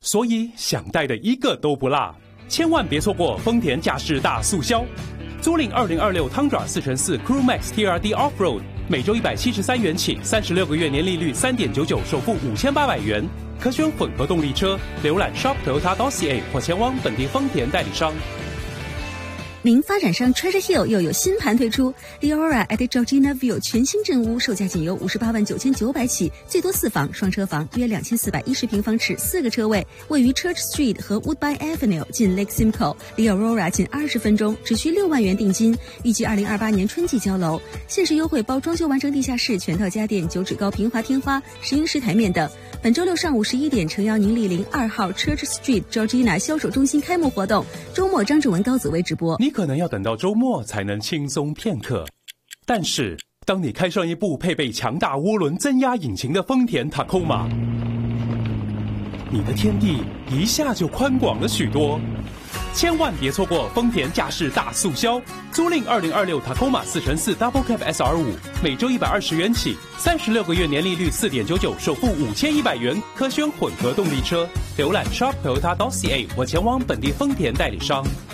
所以想带的一个都不落，千万别错过丰田驾驶大促销。租赁2026 Tundra 4x4 Crew Max TRD Offroad， 每周173元起，36个月年利率3.99%，首付5800元，可选混合动力车。浏览 shop.toyota.ca 或前往本地丰田代理商。 您发展商 Treasure Hill 又有新盘推出 Leora at Georgina View 全新镇屋，售价仅由589900起，最多4房双车房，约2410平方尺，4个车位，位于 Church Street 和 Woodbine Avenue， 近 Lake Simcoe， 离 Aurora 仅20分钟，只需6万元定金，预计2028年春季交楼，限时优惠包装修完整地下室、全套家电、9指高平滑天花、石英石台面等。本周六上午11点，诚邀您莅临2号 Church Street Georgina 销售中心开幕活动，周末张志文、高子薇直播。 你可能要等到周末才能轻松片刻，但是当你开上一部配备强大涡轮增压引擎的丰田 Tacoma， 你的天地一下就宽广了许多。千万别错过丰田驾驶大促销，租赁2026 Tacoma 4x4 Double Cab SR5， 每周120元起，36个月年利率4.99%，首付5100元，可选混合动力车。浏览 shop.toyota.ca 或前往本地丰田代理商。